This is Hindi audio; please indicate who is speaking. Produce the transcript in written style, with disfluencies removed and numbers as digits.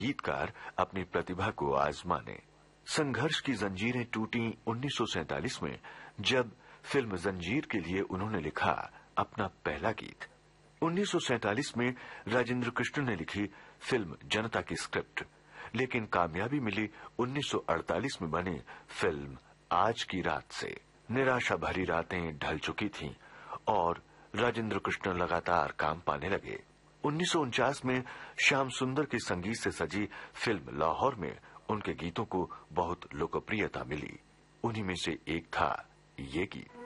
Speaker 1: गीतकार अपनी प्रतिभा को आजमाने। संघर्ष की जंजीरें टूटी 1947 में, जब फिल्म जंजीर के लिए उन्होंने लिखा अपना पहला गीत। 1947 में राजेंद्र कृष्ण ने लिखी फिल्म जनता की स्क्रिप्ट, लेकिन कामयाबी मिली 1948 में बनी फिल्म आज की रात से। निराशा भरी रातें ढल चुकी थीं और राजेंद्र कृष्ण लगातार काम पाने लगे। 1949 में श्याम सुंदर के संगीत से सजी फिल्म लाहौर में उनके गीतों को बहुत लोकप्रियता मिली। उन्हीं में से एक था ये गीत।